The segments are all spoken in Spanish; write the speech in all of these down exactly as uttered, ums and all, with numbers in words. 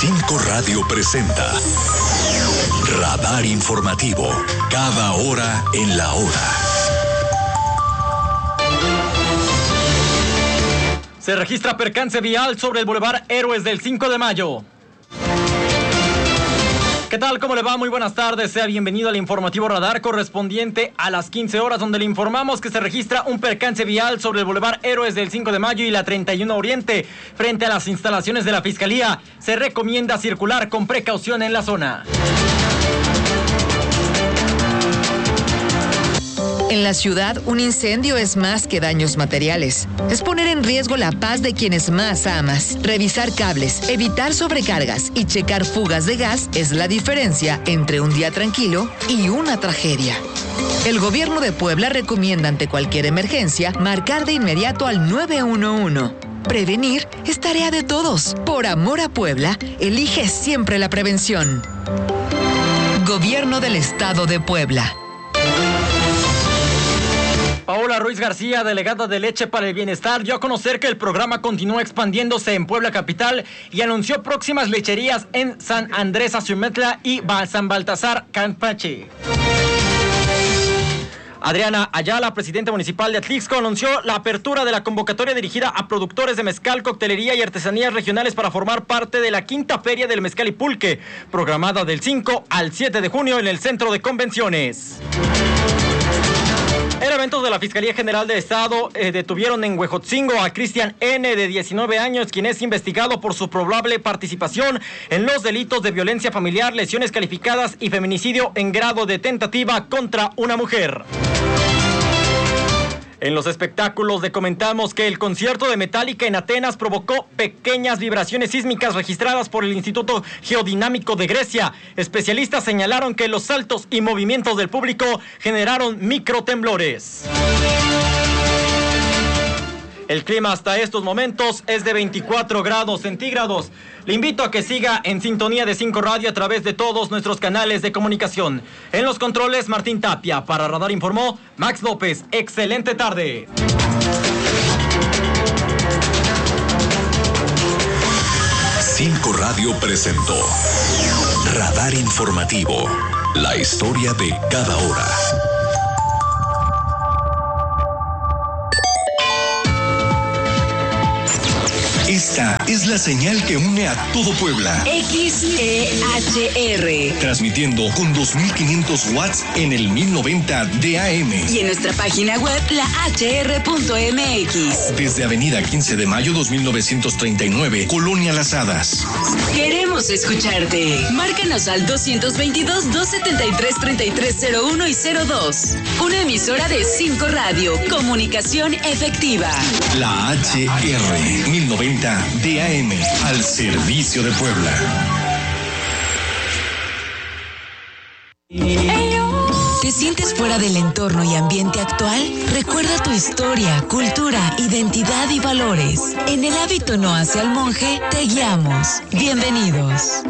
Cinco Radio presenta Radar Informativo, cada hora en la hora. Se registra percance vial sobre el Boulevard Héroes del cinco de mayo. ¿Qué tal? ¿Cómo le va? Muy buenas tardes. Sea bienvenido al informativo radar correspondiente a las quince horas, donde le informamos que se registra un percance vial sobre el Boulevard Héroes del cinco de mayo y la treinta y uno Oriente, frente a las instalaciones de la Fiscalía. Se recomienda circular con precaución en la zona. En la ciudad, un incendio es más que daños materiales. Es poner en riesgo la paz de quienes más amas. Revisar cables, evitar sobrecargas y checar fugas de gas es la diferencia entre un día tranquilo y una tragedia. El gobierno de Puebla recomienda ante cualquier emergencia marcar de inmediato al nueve uno uno. Prevenir es tarea de todos. Por amor a Puebla, elige siempre la prevención. Gobierno del Estado de Puebla. Paola Ruiz García, delegada de Leche para el Bienestar, dio a conocer que el programa continúa expandiéndose en Puebla capital y anunció próximas lecherías en San Andrés Azumetla y San Baltasar Campeche. Adriana Ayala, presidenta municipal de Atlixco, anunció la apertura de la convocatoria dirigida a productores de mezcal, coctelería y artesanías regionales para formar parte de la quinta feria del mezcal y pulque, programada del cinco al siete de junio en el Centro de Convenciones. Elementos de la Fiscalía General del Estado eh, detuvieron en Huejotzingo a Cristian N., de diecinueve años, quien es investigado por su probable participación en los delitos de violencia familiar, lesiones calificadas y feminicidio en grado de tentativa contra una mujer. En los espectáculos le comentamos que el concierto de Metallica en Atenas provocó pequeñas vibraciones sísmicas registradas por el Instituto Geodinámico de Grecia. Especialistas señalaron que los saltos y movimientos del público generaron microtemblores. El clima hasta estos momentos es de veinticuatro grados centígrados. Le invito a que siga en sintonía de Cinco Radio a través de todos nuestros canales de comunicación. En los controles, Martín Tapia. Para Radar informó Max López. Excelente tarde. Cinco Radio presentó Radar Informativo, la historia de cada hora. Esta es la señal que une a todo Puebla. X E H R. Transmitiendo con dos mil quinientos watts en el mil noventa de A M. Y en nuestra página web, la H R punto M X. Desde Avenida quince de mayo dos mil novecientos treinta y nueve, Colonia Las Hadas. Queremos escucharte. Márcanos al dos dos dos, dos siete tres, tres tres cero uno y cero dos. Una emisora de Cinco Radio. Comunicación efectiva. La H R mil noventa de A M, al servicio de Puebla. ¿Te sientes fuera del entorno y ambiente actual? Recuerda tu historia, cultura, identidad y valores. En El Hábito No Hace al Monje, te guiamos. Bienvenidos.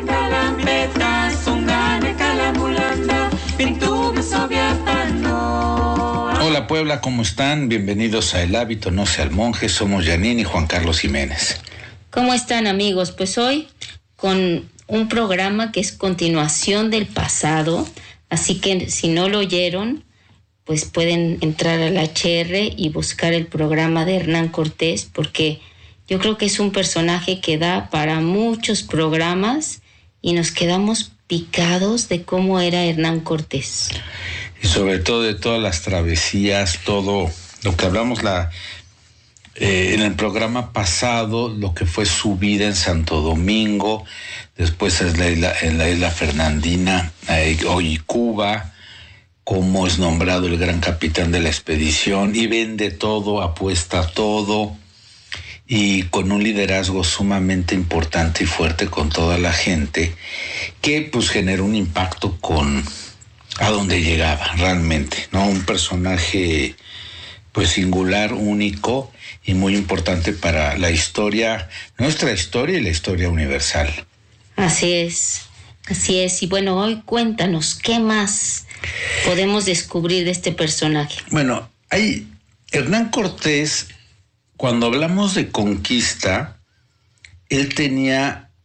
Hola Puebla, ¿cómo están? Bienvenidos a El Hábito No Hace al Monje. Somos Janine y Juan Carlos Jiménez. ¿Cómo están, amigos? Pues hoy con un programa que es continuación del pasado, así que si no lo oyeron, pues pueden entrar al H R y buscar el programa de Hernán Cortés, porque yo creo que es un personaje que da para muchos programas y nos quedamos picados de cómo era Hernán Cortés. Y sobre todo de todas las travesías, todo lo que hablamos la eh, en el programa pasado, lo que fue su vida en Santo Domingo, después es la isla, en la isla Fernandina, eh, hoy Cuba, cómo es nombrado el gran capitán de la expedición y vende todo, apuesta todo, y con un liderazgo sumamente importante y fuerte con toda la gente, que pues generó un impacto con a donde llegaba realmente, ¿no? Un personaje pues singular, único y muy importante para la historia, nuestra historia y la historia universal. Así es, así es. Y bueno, hoy cuéntanos, ¿qué más podemos descubrir de este personaje? Bueno, hay Hernán Cortés, cuando hablamos de conquista, él tenía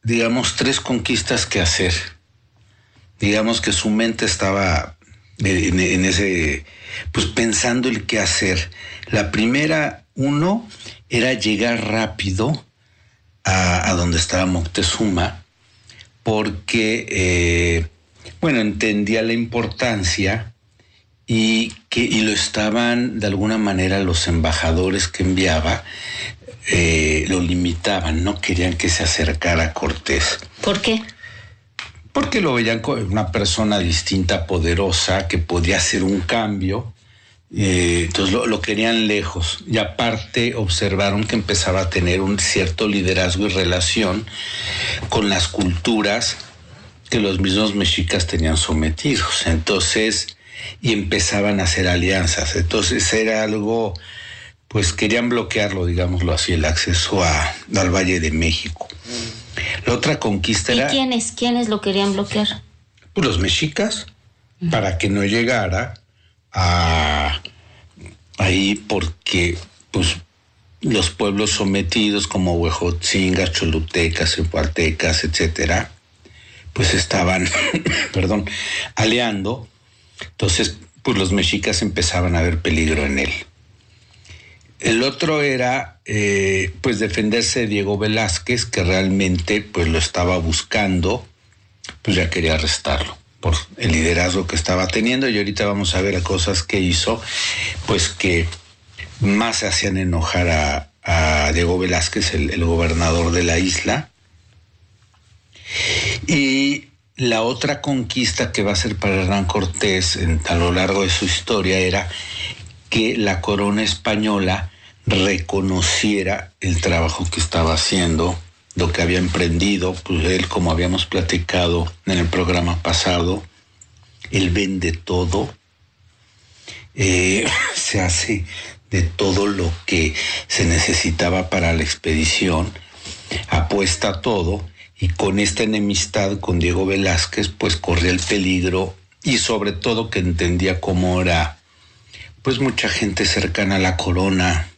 digamos, tres conquistas que hacer. Digamos que su mente estaba en, en ese, pues pensando el qué hacer. La primera, uno, era llegar rápido a, a donde estaba Moctezuma, porque, eh, bueno, entendía la importancia y que y lo estaban, de alguna manera, los embajadores que enviaba, eh, lo limitaban, no querían que se acercara a Cortés. ¿Por qué? Porque lo veían como una persona distinta, poderosa, que podía hacer un cambio. Eh, entonces lo, lo querían lejos. Y aparte observaron que empezaba a tener un cierto liderazgo y relación con las culturas que los mismos mexicas tenían sometidos. Entonces, y empezaban a hacer alianzas. Entonces era algo, pues querían bloquearlo, digámoslo así, el acceso a, al Valle de México. La otra conquista ¿Y era... quiénes, quiénes lo querían bloquear? Pues los mexicas, uh-huh. para que no llegara a ahí, porque pues los pueblos sometidos como Huejotzingas, Cholutecas, Cempaltecas, etcétera, pues estaban, perdón, aliando. Entonces, pues los mexicas empezaban a ver peligro en él. El otro era, eh, pues, defenderse de Diego Velázquez, que realmente, pues, lo estaba buscando, pues ya quería arrestarlo por el liderazgo que estaba teniendo. Y ahorita vamos a ver cosas que hizo, pues, que más se hacían enojar a, a Diego Velázquez, el, el gobernador de la isla. Y la otra conquista que va a ser para Hernán Cortés en, a lo largo de su historia era que la corona española reconociera el trabajo que estaba haciendo, lo que había emprendido. Pues él, como habíamos platicado en el programa pasado, él vende todo, eh, se hace de todo lo que se necesitaba para la expedición, apuesta todo, y con esta enemistad con Diego Velázquez, pues corría el peligro, y sobre todo que entendía cómo era, pues mucha gente cercana a la corona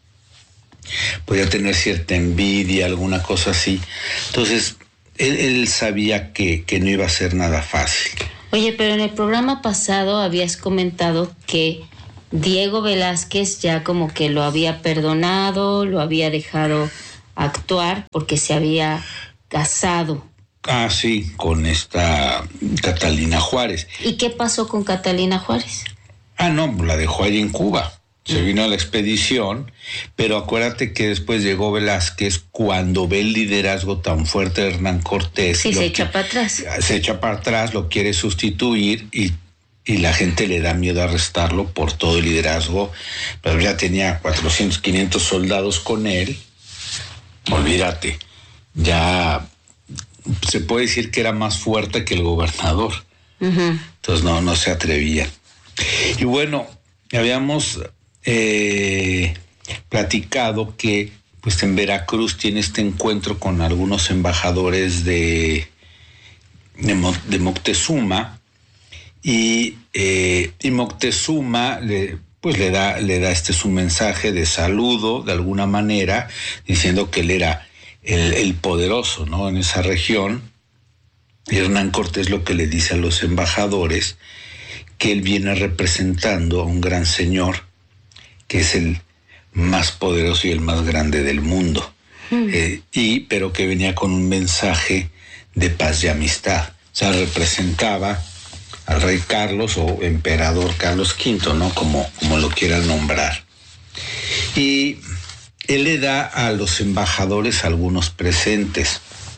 podía tener cierta envidia, alguna cosa así. Entonces, él, él sabía que, que no iba a ser nada fácil. Oye, pero en el programa pasado habías comentado que Diego Velázquez ya como que lo había perdonado, lo había dejado actuar porque se había casado. Ah, sí, con esta Catalina Juárez. ¿Y qué pasó con Catalina Juárez? Ah, no, la dejó ahí en Cuba. Se vino a la expedición, pero acuérdate que después llegó Velázquez cuando ve el liderazgo tan fuerte de Hernán Cortés. Sí, se echa para atrás. Se echa para atrás, lo quiere sustituir y, y la gente le da miedo a arrestarlo por todo el liderazgo. Pero ya tenía cuatrocientos, quinientos soldados con él. Olvídate, ya se puede decir que era más fuerte que el gobernador. Uh-huh. Entonces no, no se atrevía. Y bueno, habíamos eh, platicado que pues en Veracruz tiene este encuentro con algunos embajadores de, de, Mo, de Moctezuma y, eh, y Moctezuma le, pues le da, le da este su mensaje de saludo de alguna manera, diciendo que él era el, el poderoso, ¿no?, en esa región. Y Hernán Cortés lo que le dice a los embajadores, que él viene representando a un gran señor que es el más poderoso y el más grande del mundo, mm. eh, y pero que venía con un mensaje de paz y amistad. O sea, representaba al rey Carlos o emperador Carlos quinto, ¿no?, como, como lo quieran nombrar. Y él le da a los embajadores algunos presentes.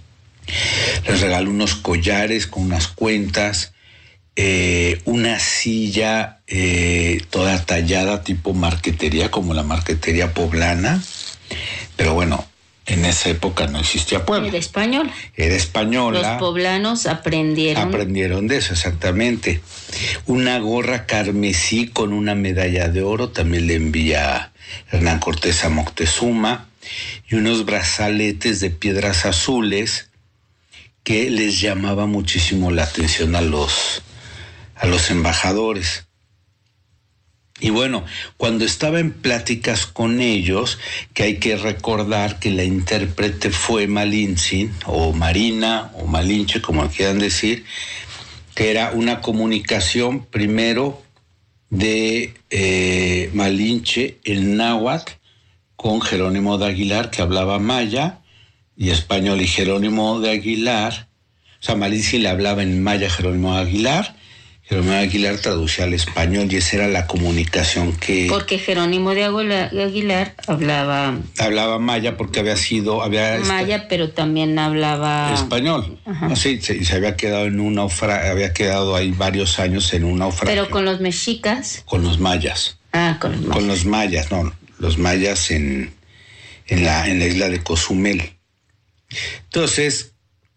Les regaló unos collares con unas cuentas, Eh, una silla eh, toda tallada tipo marquetería, como la marquetería poblana, pero bueno, en esa época no existía Puebla. Era española. Era española. Los poblanos aprendieron. Aprendieron de eso, exactamente. Una gorra carmesí con una medalla de oro, también le envía Hernán Cortés a Moctezuma, y unos brazaletes de piedras azules que les llamaba muchísimo la atención a los a los embajadores. Y bueno, cuando estaba en pláticas con ellos, que hay que recordar que la intérprete fue Malinche, o Marina, o Malinche, como quieran decir, que era una comunicación primero de eh, Malinche en náhuatl con Jerónimo de Aguilar, que hablaba maya y español, y Jerónimo de Aguilar, o sea, Malinche le hablaba en maya a Jerónimo de Aguilar, Jerónimo de Aguilar traducía al español y esa era la comunicación que... Porque Jerónimo de Aguilar hablaba... Hablaba maya porque había sido... Había maya, esta... pero también hablaba... Español. Ah, sí, se, se había quedado en un naufragio, había quedado ahí varios años en un naufragio. Pero con los mexicas... Con los mayas. Ah, con los mayas. Con los mayas, no, los mayas en, en, la, en la isla de Cozumel. Entonces...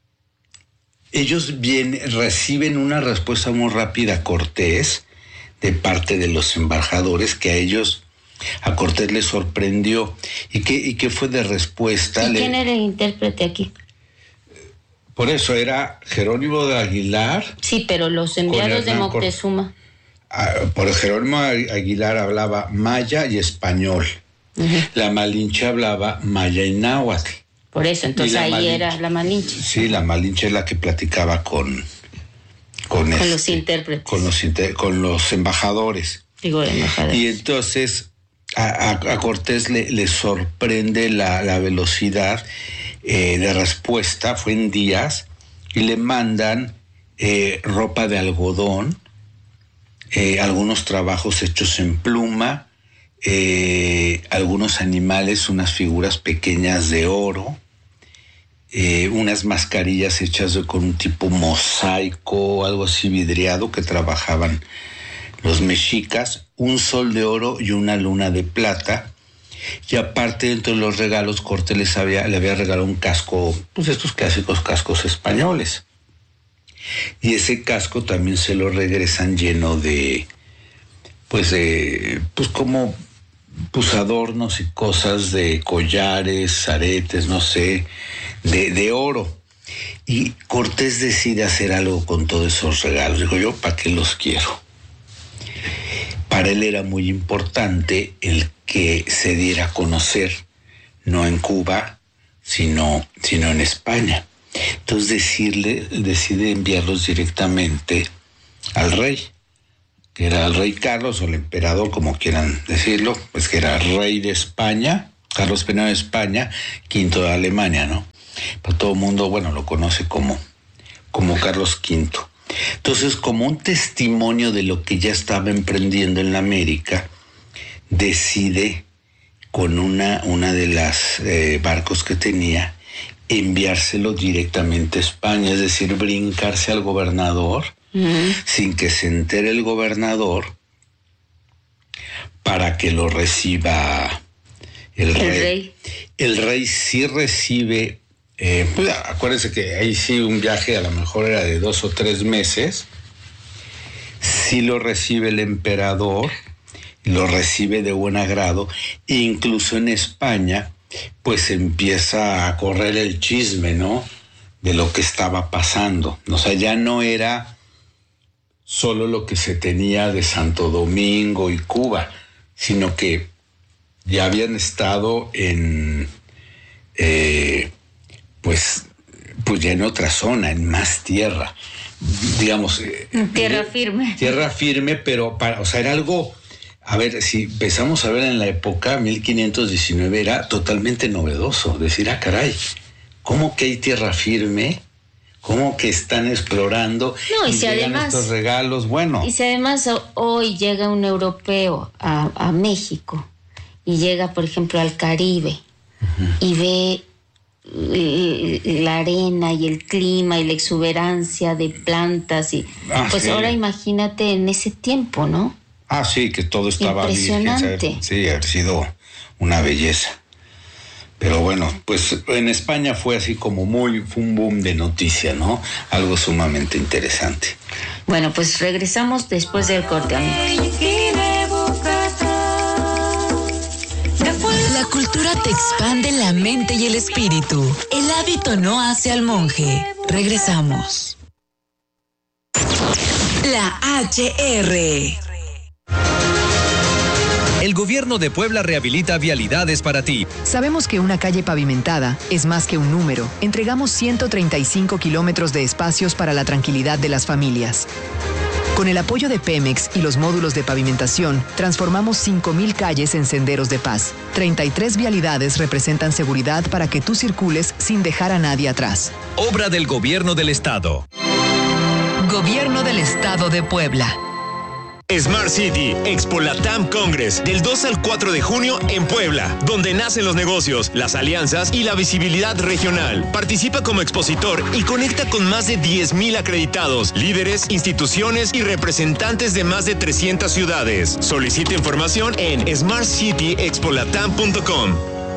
Ellos vienen, reciben una respuesta muy rápida a Cortés de parte de los embajadores, que a ellos, a Cortés les sorprendió. ¿Y qué, y qué fue de respuesta? ¿Y quién Le... era el intérprete aquí? Por eso era Jerónimo de Aguilar. Sí, pero los enviados de Moctezuma. Cor... Por Jerónimo de Aguilar hablaba maya y español. Uh-huh. La Malinche hablaba maya y náhuatl. Por eso, entonces ahí Malinche, era la Malinche. Sí, la Malinche es la que platicaba con... Con, con este, los intérpretes. Con los, inter, con los embajadores. Digo, embajadores. Y entonces a, a, a Cortés le, le sorprende la, la velocidad eh, de respuesta, fue en días, y le mandan eh, ropa de algodón, eh, algunos trabajos hechos en pluma, Eh, algunos animales, unas figuras pequeñas de oro, eh, unas mascarillas hechas de, con un tipo mosaico, algo así vidriado que trabajaban los mexicas, un sol de oro y una luna de plata. Y aparte, dentro de los regalos, Cortés les había, le había regalado un casco, pues estos clásicos cascos españoles. Y ese casco también se lo regresan lleno de, pues, de, pues como... pues adornos y cosas de collares, aretes, no sé, de, de oro. Y Cortés decide hacer algo con todos esos regalos. Digo yo, ¿para qué los quiero? Para él era muy importante el que se diera a conocer, no en Cuba, sino, sino en España. Entonces decirle, decide enviarlos directamente al rey, que era el rey Carlos o el emperador, como quieran decirlo, pues que era rey de España, Carlos primero de España, quinto de Alemania, ¿no? Pero todo el mundo, bueno, lo conoce como, como Carlos quinto. Entonces, como un testimonio de lo que ya estaba emprendiendo en la América, decide con una, una de las eh, barcos que tenía, enviárselo directamente a España, es decir, brincarse al gobernador, Uh-huh. sin que se entere el gobernador, para que lo reciba el, el rey. rey. El rey sí recibe, eh, pues, acuérdense que ahí sí un viaje a lo mejor era de dos o tres meses, sí lo recibe el emperador, lo recibe de buen agrado, e incluso en España, pues empieza a correr el chisme, ¿no? De lo que estaba pasando. O sea, ya no era solo lo que se tenía de Santo Domingo y Cuba, sino que ya habían estado en, eh, pues, pues ya en otra zona, en más tierra, digamos. Tierra firme. Tierra firme, pero para, o sea, era algo, a ver, si empezamos a ver en la época, mil quinientos diecinueve, era totalmente novedoso, decir, ah, caray, ¿cómo que hay tierra firme? ¿Cómo que están explorando? No, y, y si llegan además, estos regalos, bueno. Y si además hoy llega un europeo a, a México y llega, por ejemplo, al Caribe, uh-huh, y ve la arena y el clima y la exuberancia de plantas, y ah, pues sí. Ahora imagínate en ese tiempo, ¿no? Ah, sí, que todo estaba impresionante. Virgen, sí, ha sido una belleza. Pero bueno, pues en España fue así como muy, fue un boom de noticia, ¿no? Algo sumamente interesante. Bueno, pues regresamos después del corte, amigos. La cultura te expande la mente y el espíritu. El hábito no hace al monje. Regresamos. La H R. el gobierno de Puebla rehabilita vialidades para ti. Sabemos que una calle pavimentada es más que un número. Entregamos ciento treinta y cinco kilómetros de espacios para la tranquilidad de las familias. Con el apoyo de Pemex y los módulos de pavimentación, transformamos cinco mil calles en senderos de paz. treinta y tres vialidades representan seguridad para que tú circules sin dejar a nadie atrás. Obra del Gobierno del Estado. Gobierno del Estado de Puebla. Smart City, Expo Latam Congress, del dos al cuatro de junio en Puebla, donde nacen los negocios, las alianzas y la visibilidad regional. Participa como expositor y conecta con más de diez mil acreditados, líderes, instituciones y representantes de más de trescientas ciudades. Solicita información en smart city expo latam punto com.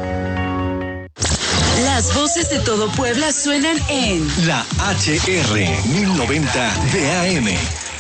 Las voces de todo Puebla suenan en La H R mil noventa D A M.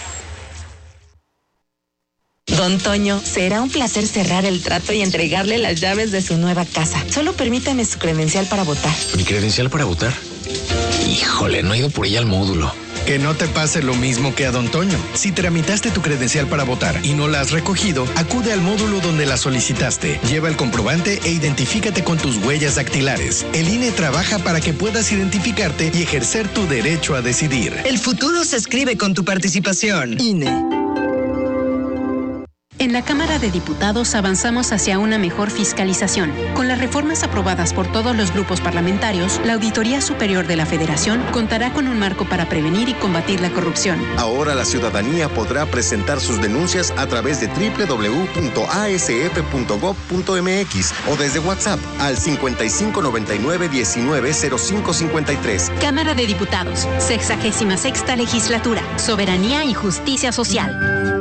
Don Toño, será un placer cerrar el trato y entregarle las llaves de su nueva casa. Solo permítame su credencial para votar. ¿Mi credencial para votar? Híjole, no he ido por ella al módulo. Que no te pase lo mismo que a Don Toño. Si tramitaste tu credencial para votar y no la has recogido, acude al módulo donde la solicitaste. Lleva el comprobante e identifícate con tus huellas dactilares. El I N E trabaja para que puedas identificarte y ejercer tu derecho a decidir. El futuro se escribe con tu participación. I N E. En la Cámara de Diputados avanzamos hacia una mejor fiscalización. Con las reformas aprobadas por todos los grupos parlamentarios, la Auditoría Superior de la Federación contará con un marco para prevenir y combatir la corrupción. Ahora la ciudadanía podrá presentar sus denuncias a través de doble u doble u doble u punto a s f punto gob punto m x o desde WhatsApp al cincuenta y cinco noventa y nueve diecinueve cero cinco cincuenta y tres. Cámara de Diputados, sexagésima sexta legislatura, soberanía y justicia social.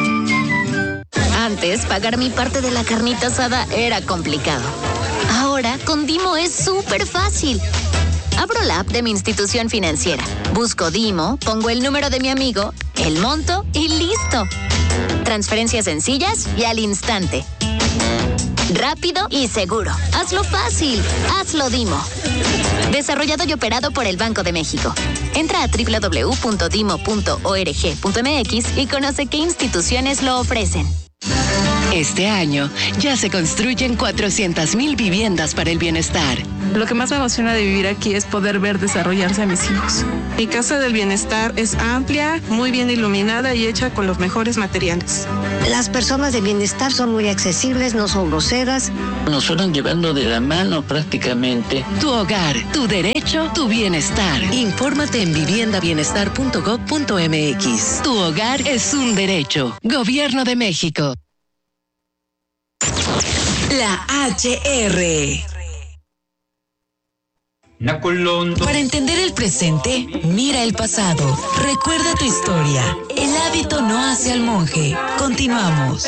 Antes, pagar mi parte de la carnita asada era complicado. Ahora, con Dimo es súper fácil. Abro la app de mi institución financiera, busco Dimo, pongo el número de mi amigo, el monto y listo. Transferencias sencillas y al instante. Rápido y seguro. Hazlo fácil. Hazlo Dimo. Desarrollado y operado por el Banco de México. Entra a doble u doble u doble u punto dimo punto org punto m x y conoce qué instituciones lo ofrecen. Este año ya se construyen cuatrocientas mil viviendas para el bienestar. Lo que más me emociona de vivir aquí es poder ver desarrollarse a mis hijos. Mi Casa del Bienestar es amplia, muy bien iluminada y hecha con los mejores materiales. Las personas de bienestar son muy accesibles, no son groseras. Nos fueron llevando de la mano prácticamente. Tu hogar, tu derecho, tu bienestar. Infórmate en vivienda bienestar punto gob punto m x. Tu hogar es un derecho. Gobierno de México. La H R. Para entender el presente, mira el pasado. Recuerda tu historia. El hábito no hace al monje. Continuamos.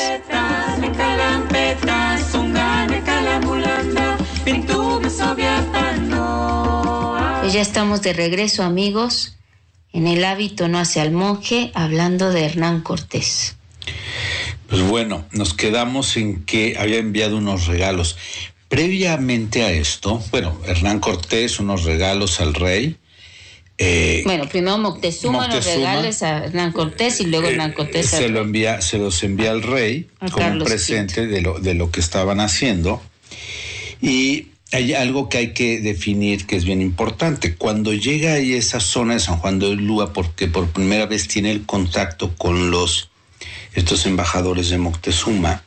Pues ya estamos de regreso, amigos, en El hábito no hace al monje, hablando de Hernán Cortés. Pues bueno, nos quedamos en que había enviado unos regalos. Previamente a esto, bueno, Hernán Cortés, unos regalos al rey. Eh, bueno, primero Moctezuma, Moctezuma los regales a Hernán Cortés y luego Hernán Cortés. Eh, se, lo envía, se los envía al rey como Carlos un presente de lo, de lo que estaban haciendo. Y hay algo que hay que definir que es bien importante. Cuando llega ahí esa zona de San Juan de Ulúa, porque por primera vez tiene el contacto con los estos embajadores de Moctezuma,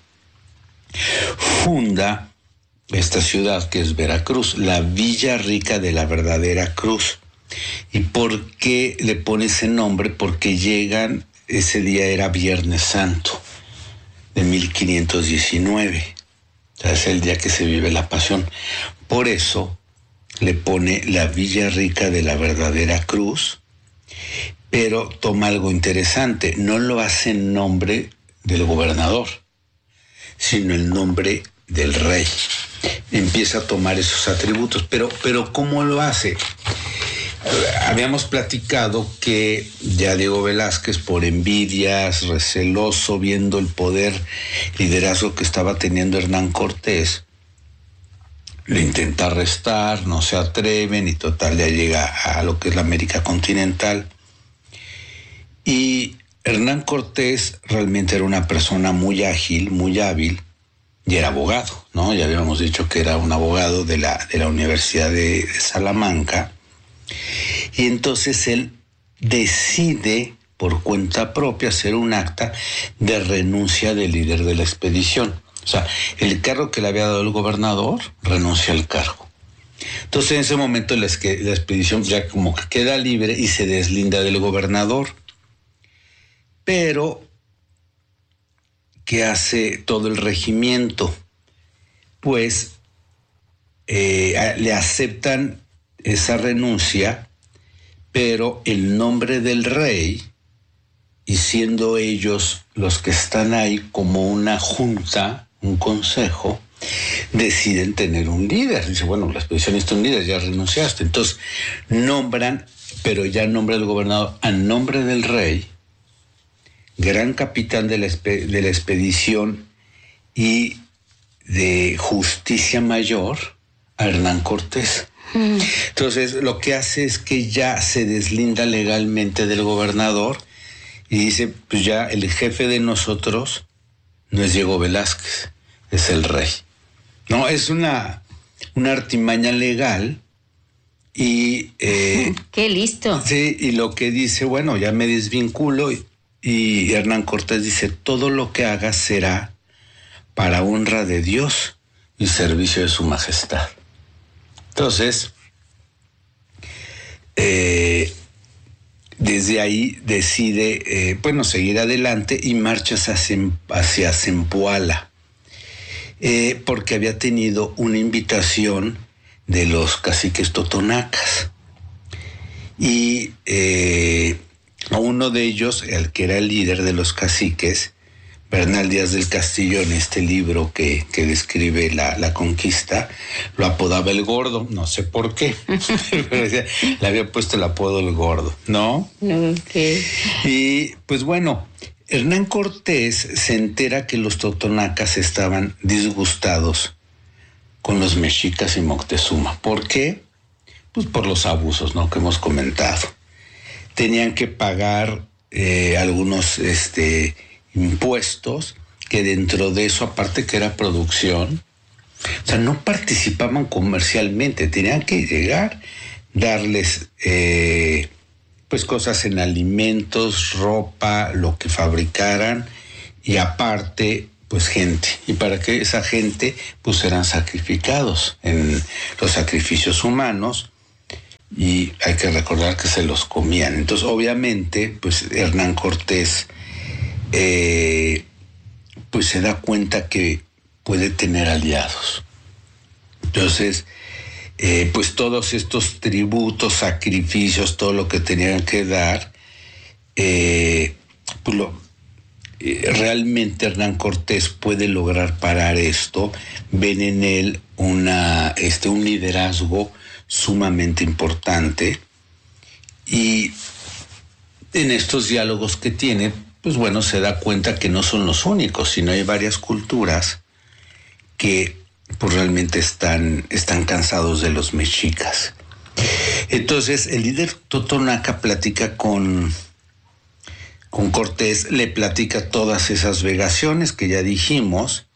funda esta ciudad que es Veracruz, la Villa Rica de la Verdadera Cruz. ¿Y por qué le pone ese nombre? Porque llegan, ese día era Viernes Santo de mil quinientos diecinueve, o sea, es el día que se vive la Pasión. Por eso le pone la Villa Rica de la Verdadera Cruz, pero toma algo interesante, no lo hace en nombre del gobernador, sino en nombre del rey. Empieza a tomar esos atributos, pero, pero ¿cómo lo hace? Habíamos platicado que ya Diego Velázquez, por envidias, receloso, viendo el poder, liderazgo que estaba teniendo Hernán Cortés, lo intenta arrestar, no se atreven y total ya llega a lo que es la América continental. Y Hernán Cortés realmente era una persona muy ágil, muy hábil, y era abogado, ¿no? Ya habíamos dicho que era un abogado de la, de la Universidad de, de Salamanca. Y entonces él decide por cuenta propia hacer un acta de renuncia del líder de la expedición. O sea, el cargo que le había dado el gobernador, renuncia al cargo. Entonces en ese momento la, la expedición ya como que queda libre y se deslinda del gobernador. Pero ¿qué hace todo el regimiento? Pues eh, le aceptan esa renuncia, pero el nombre del rey, y siendo ellos los que están ahí como una junta, un consejo, deciden tener un líder. Dice, bueno, la expedición es un líder, ya renunciaste. Entonces nombran, pero ya nombra el gobernador a nombre del rey, gran capitán de la, de la expedición y de justicia mayor, a Hernán Cortés. Mm. Entonces lo que hace es que ya se deslinda legalmente del gobernador y dice, pues ya el jefe de nosotros no es Diego Velázquez, es el rey. No, es una, una artimaña legal y... Eh, ¡Qué listo! Sí, y lo que dice, bueno, ya me desvinculo y, y Hernán Cortés dice, todo lo que haga será para honra de Dios y servicio de su majestad. Entonces, eh, desde ahí decide, eh, bueno, seguir adelante y marcha hacia, hacia Zempoala, eh, porque había tenido una invitación de los caciques totonacas. Y eh, a uno de ellos, el que era el líder de los caciques, Bernal Díaz del Castillo, en este libro que, que describe la, la conquista, lo apodaba el Gordo, no sé por qué, pero decía, le había puesto el apodo el Gordo, ¿no? Okay. Y pues bueno, Hernán Cortés se entera que los totonacas estaban disgustados con los mexicas y Moctezuma. ¿Por qué? Pues por los abusos, ¿no?, que hemos comentado. Tenían que pagar eh, algunos este, impuestos, que dentro de eso, aparte que era producción, o sea, no participaban comercialmente, tenían que llegar, darles eh, pues cosas en alimentos, ropa, lo que fabricaran, y aparte pues gente, y para que esa gente pues eran sacrificados en los sacrificios humanos, y hay que recordar que se los comían. Entonces obviamente pues Hernán Cortés eh, pues se da cuenta que puede tener aliados. Entonces eh, pues todos estos tributos, sacrificios, todo lo que tenían que dar, eh, pues lo realmente Hernán Cortés puede lograr parar esto. Ven en él una, este, un liderazgo sumamente importante, y en estos diálogos que tiene, pues bueno, se da cuenta que no son los únicos, sino hay varias culturas que pues realmente están, están cansados de los mexicas. Entonces el líder totonaca platica con Con Cortés, le platica todas esas vegaciones que ya dijimos,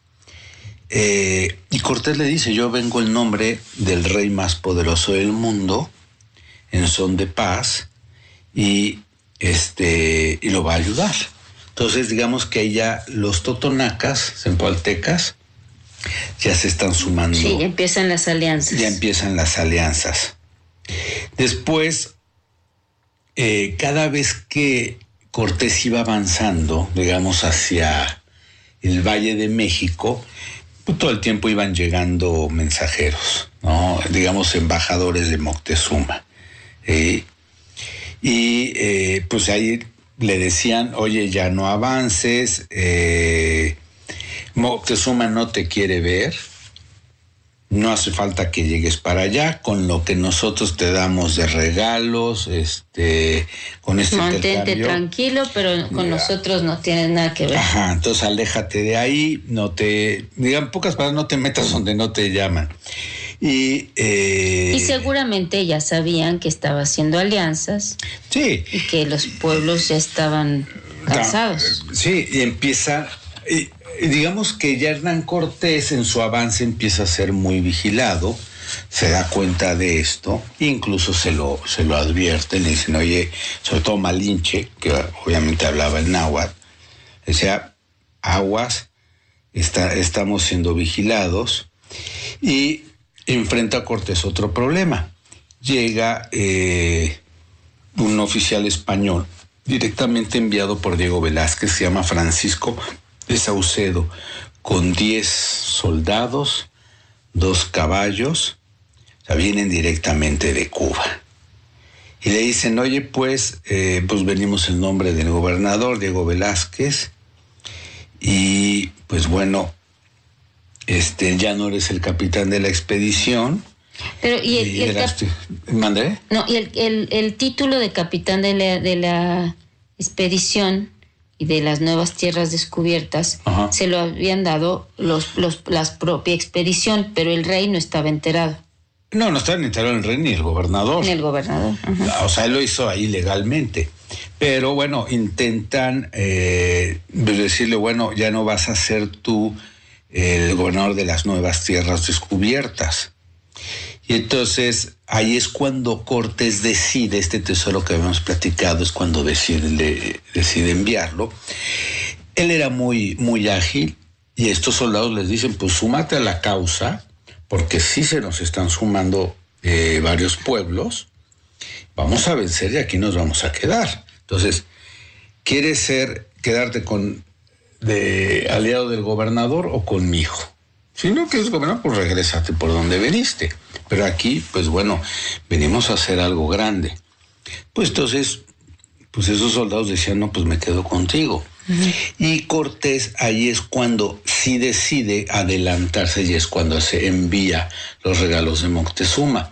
eh, y Cortés le dice, yo vengo en nombre del rey más poderoso del mundo, en son de paz, y, este, y lo va a ayudar. Entonces digamos que ahí ya los totonacas, zempoaltecas, ya se están sumando. Sí, ya empiezan las alianzas. Ya empiezan las alianzas. Después, eh, cada vez que Cortés iba avanzando, digamos, hacia el Valle de México, pues todo el tiempo iban llegando mensajeros, ¿no? Digamos, embajadores de Moctezuma. ¿eh? Y eh, pues ahí le decían, oye, ya no avances, eh, Moctezuma no te quiere ver, no hace falta que llegues para allá, con lo que nosotros te damos de regalos, este, con este Mantente intercambio. tranquilo, pero con ya. nosotros no tienes nada que ver. Ajá, entonces aléjate de ahí, no te, digan pocas palabras, no te metas donde no te llaman. Y, eh, y seguramente ya sabían que estaba haciendo alianzas. Sí. Y que los pueblos ya estaban cansados. Sí, y empieza, y digamos que ya Hernán Cortés en su avance empieza a ser muy vigilado, se da cuenta de esto, incluso se lo, se lo advierte, le dicen, oye, sobre todo Malinche, que obviamente hablaba el náhuatl, decía, aguas, está, estamos siendo vigilados, y enfrenta a Cortés otro problema. Llega eh, un oficial español, directamente enviado por Diego Velázquez, se llama Francisco de Saucedo, con diez soldados, dos caballos, o sea, vienen directamente de Cuba. Y le dicen, oye, pues, eh, pues venimos en nombre del gobernador Diego Velázquez, y pues bueno, este, ya no eres el capitán de la expedición. Pero, ¿y el, y el cap... ¿Mandé? No, y el, el, el título de capitán de la, de la expedición y de las nuevas tierras descubiertas, ajá, se lo habían dado los, los, la propia expedición, pero el rey no estaba enterado. No, no estaba enterado el rey ni el gobernador. Ni el gobernador. Ajá. O sea, él lo hizo ahí legalmente. Pero bueno, intentan eh, decirle, bueno, ya no vas a ser tú el gobernador de las nuevas tierras descubiertas. Y entonces ahí es cuando Cortés decide, este tesoro que habíamos platicado, es cuando decide, le, decide enviarlo. Él era muy, muy ágil y estos soldados les dicen, pues súmate a la causa, porque sí se nos están sumando eh, varios pueblos, vamos a vencer y aquí nos vamos a quedar. Entonces, ¿quieres ser, quedarte con de aliado del gobernador o conmigo? Si no quieres gobernar, pues regrésate por donde veniste. Pero aquí, pues bueno, venimos a hacer algo grande. Pues entonces, pues esos soldados decían, no, pues me quedo contigo. Uh-huh. Y Cortés ahí es cuando sí decide adelantarse y es cuando se envía los regalos de Moctezuma.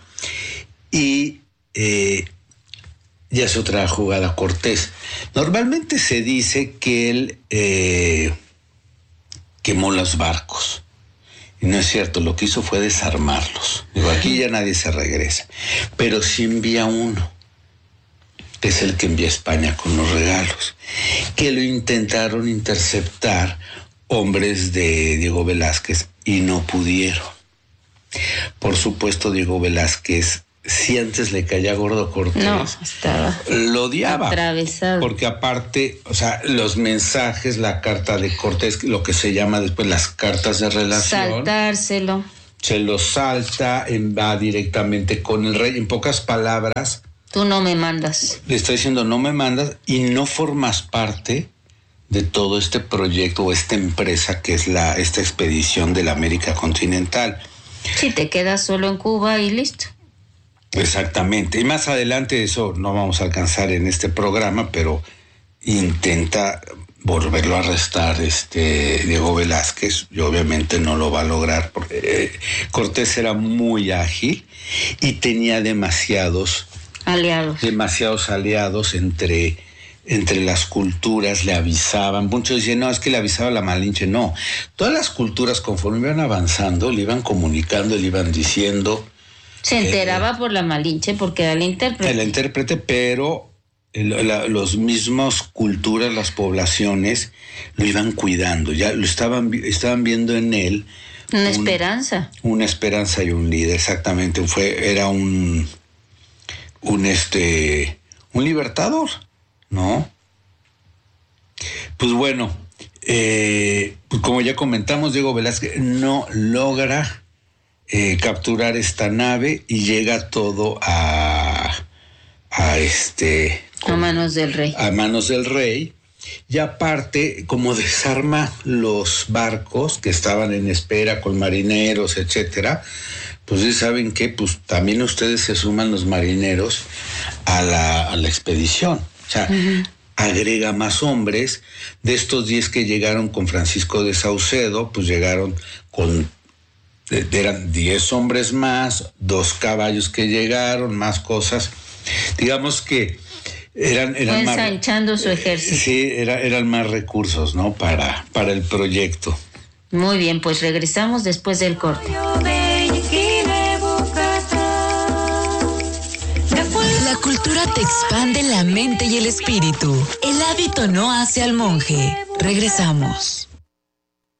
Y eh, ya hace otra jugada Cortés. Normalmente se dice que él eh, quemó los barcos. Y no es cierto, lo que hizo fue desarmarlos. Digo, aquí ya nadie se regresa. Pero sí envía uno, que es el que envía a España con los regalos, que lo intentaron interceptar hombres de Diego Velázquez y no pudieron. Por supuesto, Diego Velázquez, si antes le caía gordo a Cortés, no, estaba lo odiaba. Atravesado. Porque aparte, o sea, los mensajes, la carta de Cortés, lo que se llama después las cartas de relación. Saltárselo. Se lo salta, va directamente con el rey. En pocas palabras, tú no me mandas. Le está diciendo, no me mandas y no formas parte de todo este proyecto o esta empresa que es la esta expedición de la América continental. Sí, te quedas solo en Cuba y listo. Exactamente. Y más adelante, eso no vamos a alcanzar en este programa, pero intenta volverlo a arrestar este Diego Velázquez, y obviamente no lo va a lograr porque eh, Cortés era muy ágil y tenía demasiados aliados, demasiados aliados entre, entre las culturas, le avisaban. Muchos decían, no, es que le avisaba la Malinche. No, todas las culturas conforme iban avanzando, le iban comunicando, le iban diciendo. Se enteraba eh, por la Malinche porque era el intérprete. El intérprete, pero el, la, los mismos culturas, las poblaciones, lo iban cuidando. Ya lo estaban, estaban viendo en él. Una un, esperanza. Una esperanza y un líder, exactamente. Fue, era un, un este, un libertador, ¿no? Pues bueno, eh, pues como ya comentamos, Diego Velázquez no logra Eh, capturar esta nave y llega todo a a este a manos del rey a manos del rey y aparte como desarma los barcos que estaban en espera con marineros, etcétera, pues sí, saben que pues también ustedes se suman los marineros a la a la expedición, o sea, uh-huh. agrega más hombres. De estos diez que llegaron con Francisco de Saucedo, pues llegaron con eran diez hombres más, dos caballos que llegaron, más cosas. Digamos que eran, eran más, ensanchando su ejército. Sí, era, eran más recursos, ¿no? Para, para el proyecto. Muy bien, pues regresamos después del corte. La cultura te expande la mente y el espíritu. El hábito no hace al monje. Regresamos.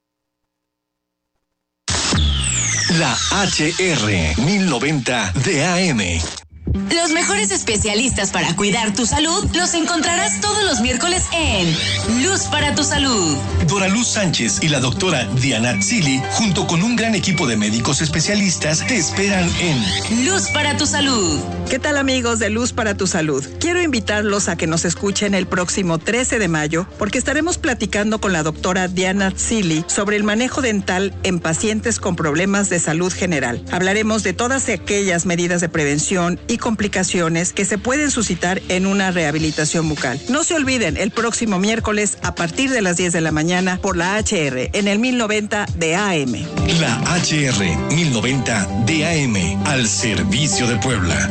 La H R mil noventa de A M. Los mejores especialistas para cuidar tu salud los encontrarás todos los miércoles en Luz para tu Salud. Dora Luz Sánchez y la doctora Diana Tzili, junto con un gran equipo de médicos especialistas, te esperan en Luz para tu Salud. ¿Qué tal, amigos de Luz para tu Salud? Quiero invitarlos a que nos escuchen el próximo trece de mayo, porque estaremos platicando con la doctora Diana Tzili sobre el manejo dental en pacientes con problemas de salud general. Hablaremos de todas aquellas medidas de prevención y complicaciones que se pueden suscitar en una rehabilitación bucal. No se olviden, el próximo miércoles a partir de las diez de la mañana por la H R en el mil noventa de A M. La H R mil noventa de A M, al servicio de Puebla.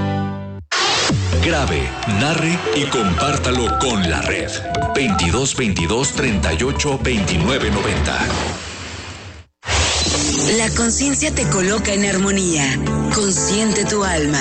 Grabe, narre y compártalo con la red. veintidós veintidós treinta y ocho veintinueve noventa. La conciencia te coloca en armonía. Consciente tu alma.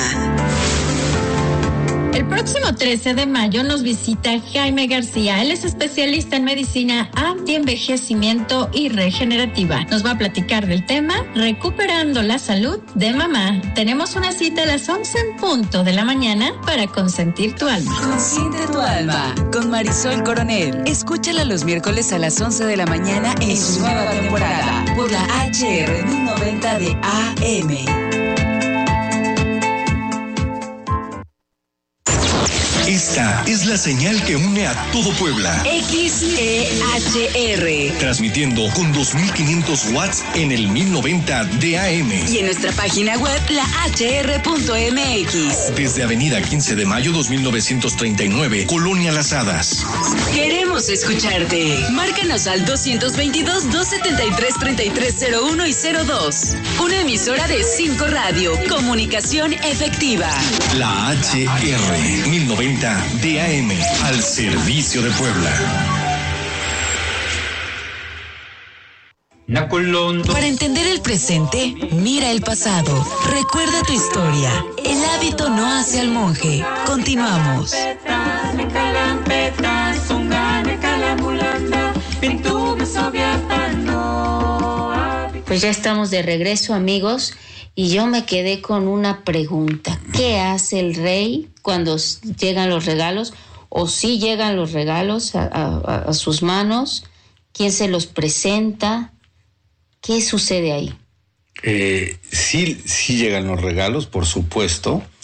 El próximo trece de mayo nos visita Jaime García. Él es especialista en medicina antienvejecimiento y regenerativa. Nos va a platicar del tema Recuperando la salud de mamá. Tenemos una cita a las once en punto de la mañana para consentir tu alma. Consiente tu alma con Marisol Coronel. Escúchala los miércoles a las once de la mañana en su nueva temporada por la H R mil noventa de A M. Esta es la señal que une a todo Puebla. X E H R. Transmitiendo con dos mil quinientos watts en el mil noventa de A M. Y en nuestra página web, la H R punto M X. Desde Avenida quince de mayo dos mil novecientos treinta y nueve, Colonia Las Hadas. Queremos escucharte. Márcanos al doscientos veintidós, doscientos setenta y tres, treinta y tres cero uno y cero dos. Una emisora de cinco Radio. Comunicación efectiva. La H R mil noventa de A M, al servicio de Puebla. Para entender el presente, mira el pasado. Recuerda tu historia. El hábito no hace al monje. Continuamos. Pues ya estamos de regreso, amigos, y yo me quedé con una pregunta. ¿Qué hace el rey cuando llegan los regalos? ¿O si llegan los regalos a, a, a sus manos? ¿Quién se los presenta? ¿Qué sucede ahí? Eh, sí, sí llegan los regalos, por supuesto.